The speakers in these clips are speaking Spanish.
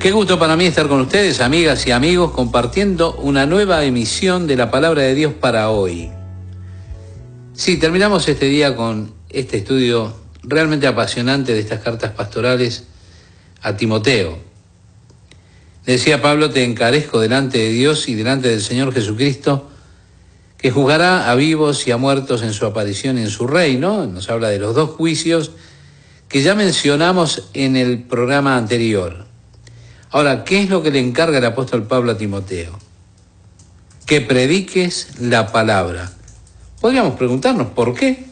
Qué gusto para mí estar con ustedes, amigas y amigos, compartiendo una nueva emisión de la Palabra de Dios para hoy. Sí, terminamos este día con este estudio realmente apasionante de estas cartas pastorales a Timoteo. Le decía Pablo: te encarezco delante de Dios y delante del Señor Jesucristo, que juzgará a vivos y a muertos en su aparición en su reino. Nos habla de los dos juicios que ya mencionamos en el programa anterior. Ahora, ¿qué es lo que le encarga el apóstol Pablo a Timoteo? Que prediques la palabra. Podríamos preguntarnos, ¿por qué?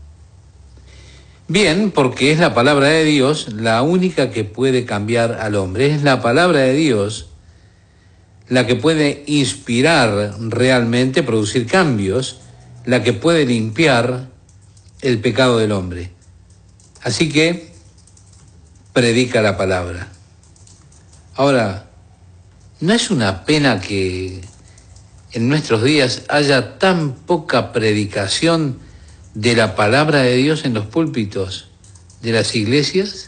Bien, porque es la palabra de Dios la única que puede cambiar al hombre. Es la palabra de Dios la que puede inspirar realmente, producir cambios, la que puede limpiar el pecado del hombre. Así que, predica la palabra. Ahora, ¿no es una pena que en nuestros días haya tan poca predicación de la palabra de Dios en los púlpitos de las iglesias?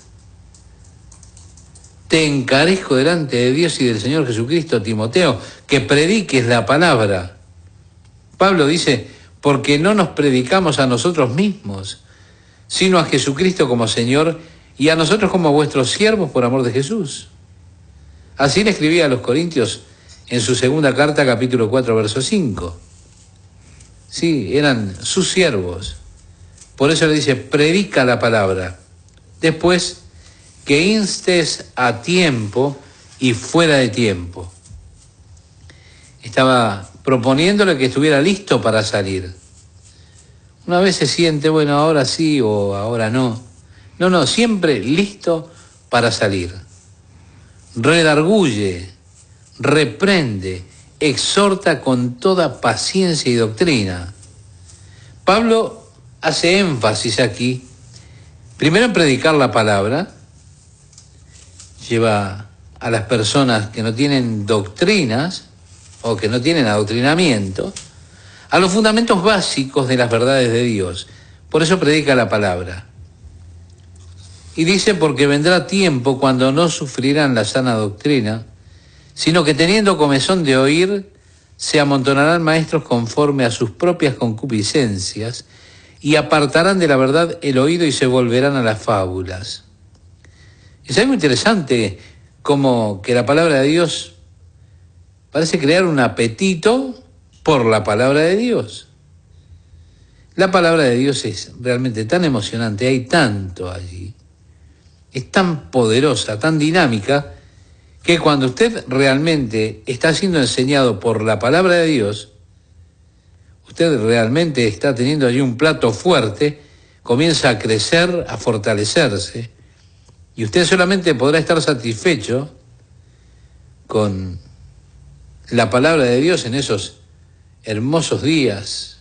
Te encarezco delante de Dios y del Señor Jesucristo, Timoteo, que prediques la palabra. Pablo dice: porque no nos predicamos a nosotros mismos, sino a Jesucristo como Señor y a nosotros como vuestros siervos por amor de Jesús. Así le escribía a los Corintios en su segunda carta, capítulo 4, verso 5. Sí, eran sus siervos. Por eso le dice: predica la palabra. Después, que instes a tiempo y fuera de tiempo. Estaba proponiéndole que estuviera listo para salir. Una vez se siente, bueno, ahora sí o ahora no. No, siempre listo para salir. Redarguye, reprende, exhorta con toda paciencia y doctrina. Pablo hace énfasis aquí, primero en predicar la palabra. Lleva a las personas que no tienen doctrinas o que no tienen adoctrinamiento a los fundamentos básicos de las verdades de Dios. Por eso predica la palabra. Y dice: porque vendrá tiempo cuando no sufrirán la sana doctrina, sino que teniendo comezón de oír, se amontonarán maestros conforme a sus propias concupiscencias y apartarán de la verdad el oído y se volverán a las fábulas. Es algo interesante como que la palabra de Dios parece crear un apetito por la palabra de Dios. La palabra de Dios es realmente tan emocionante, hay tanto allí. Es tan poderosa, tan dinámica, que cuando usted realmente está siendo enseñado por la palabra de Dios, usted realmente está teniendo allí un plato fuerte, comienza a crecer, a fortalecerse, y usted solamente podrá estar satisfecho con la palabra de Dios en esos hermosos días.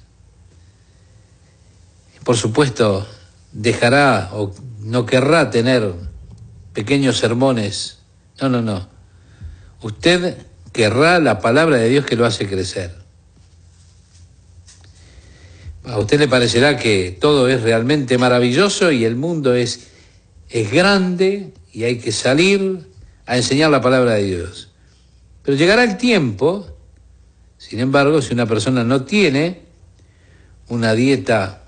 Por supuesto, dejará o no querrá tener pequeños sermones. No. Usted querrá la palabra de Dios que lo hace crecer. A usted le parecerá que todo es realmente maravilloso y el mundo es grande y hay que salir a enseñar la palabra de Dios. Pero llegará el tiempo, sin embargo, si una persona no tiene una dieta